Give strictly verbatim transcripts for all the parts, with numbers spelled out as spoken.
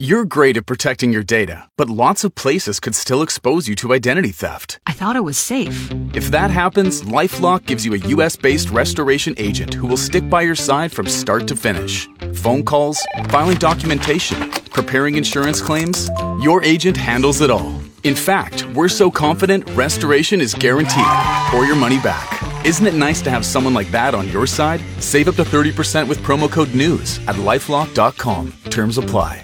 You're great at protecting your data, but lots of places could still expose you to identity theft. I thought it was safe. If that happens, LifeLock gives you a U S-based restoration agent who will stick by your side from start to finish. Phone calls, filing documentation, preparing insurance claims, your agent handles it all. In fact, we're so confident restoration is guaranteed or your money back. Isn't it nice to have someone like that on your side? Save up to thirty percent with promo code NEWS at lifelock dot com. Terms apply.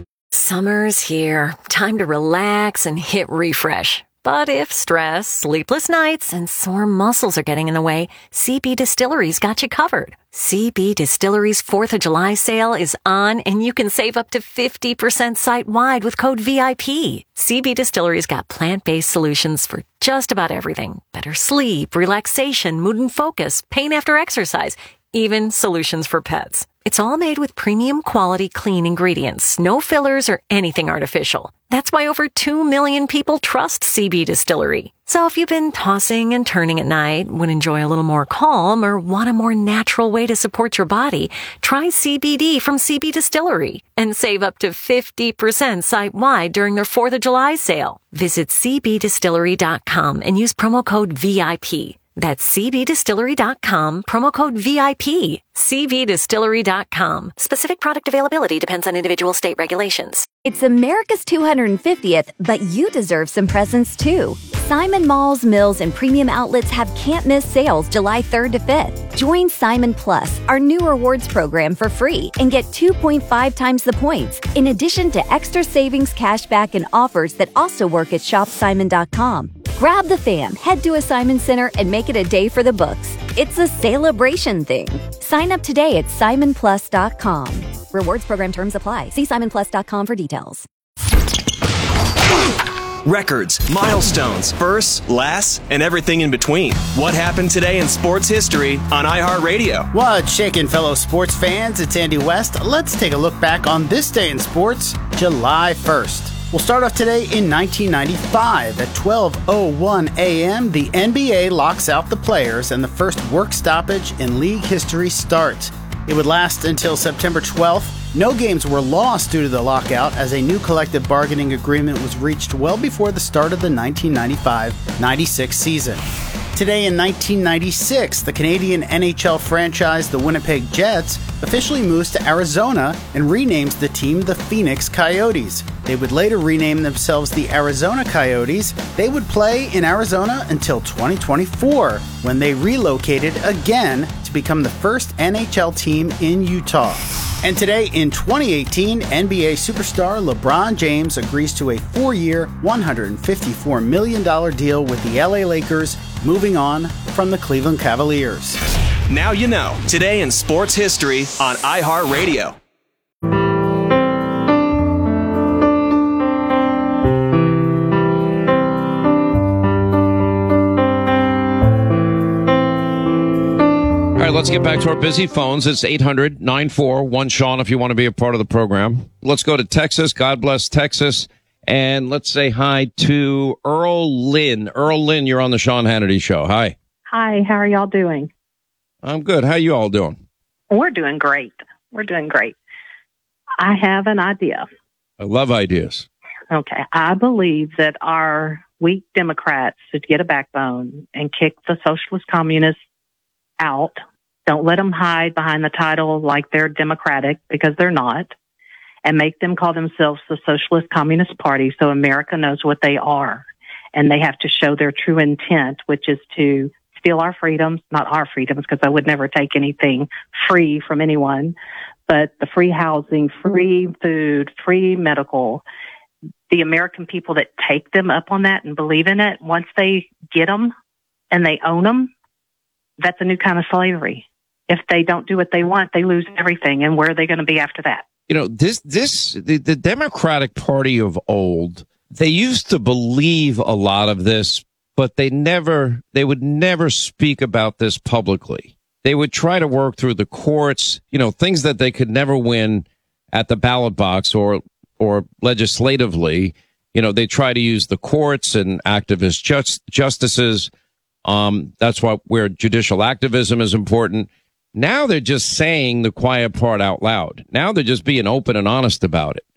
Summer's here. Time to relax and hit refresh. But if stress, sleepless nights, and sore muscles are getting in the way, C B Distillery's got you covered. C B Distillery's fourth of July sale is on, and you can save up to fifty percent site-wide with code V I P. C B Distillery's got plant-based solutions for just about everything. Better sleep, relaxation, mood and focus, pain after exercise, even solutions for pets. It's all made with premium quality clean ingredients, no fillers or anything artificial. That's why over two million people trust C B Distillery. So if you've been tossing and turning at night, would enjoy a little more calm, or want a more natural way to support your body, try C B D from C B Distillery and save up to fifty percent site-wide during their fourth of July sale. Visit c b distillery dot com and use promo code V I P. That's c b distillery dot com, promo code V I P. c b distillery dot com. Specific product availability depends on individual state regulations. It's America's two hundred fiftieth, but you deserve some presents too. Simon Malls, Mills, and Premium Outlets have can't-miss sales July third to fifth. Join Simon Plus, our new rewards program, for free and get two point five times the points, in addition to extra savings, cashback, and offers that also work at shop simon dot com. Grab the fam, head to a Simon Center, and make it a day for the books. It's a celebration thing. Sign up today at simon plus dot com. Rewards program terms apply. See simon plus dot com for details. Records, milestones, firsts, lasts, and everything in between. What happened today in sports history on iHeartRadio? What's shaking, fellow sports fans? It's Andy West. Let's take a look back on this day in sports, July first. We'll start off today in nineteen ninety-five. At twelve oh one a.m., the N B A locks out the players and the first work stoppage in league history starts. It would last until September twelfth. No games were lost due to the lockout, as a new collective bargaining agreement was reached well before the start of the nineteen ninety-five ninety-six season. Today in nineteen ninety-six, the Canadian N H L franchise, the Winnipeg Jets, officially moves to Arizona and renames the team the Phoenix Coyotes. They would later rename themselves the Arizona Coyotes. They would play in Arizona until twenty twenty-four, when they relocated again to become the first N H L team in Utah. And today in twenty eighteen, N B A superstar LeBron James agrees to a four-year, one hundred fifty-four million dollars deal with the L A Lakers, moving on from the Cleveland Cavaliers. Now you know. Today in sports history on iHeartRadio. All right, let's get back to our busy phones. It's eight hundred nine four one Sean if you want to be a part of the program. Let's go to Texas. God bless Texas. And let's say hi to Earl Lynn. Earl Lynn, you're on the Sean Hannity Show. Hi. Hi, how are y'all doing? I'm good. How you all doing? We're doing great. We're doing great. I have an idea. I love ideas. Okay. I believe that our weak Democrats should get a backbone and kick the socialist communists out. Don't let them hide behind the title like they're Democratic, because they're not, and make them call themselves the Socialist Communist Party so America knows what they are. And they have to show their true intent, which is to steal our freedoms, not our freedoms, because I would never take anything free from anyone, but the free housing, free food, free medical. The American people that take them up on that and believe in it, once they get them and they own them, that's a new kind of slavery. If they don't do what they want, they lose everything. And where are they going to be after that? You know, this, this, the, the Democratic Party of old, they used to believe a lot of this, but they never, they would never speak about this publicly. They would try to work through the courts, you know, things that they could never win at the ballot box or, or legislatively. You know, they try to use the courts and activist just, justices. Um, that's why where judicial activism is important. Now they're just saying the quiet part out loud. Now they're just being open and honest about it.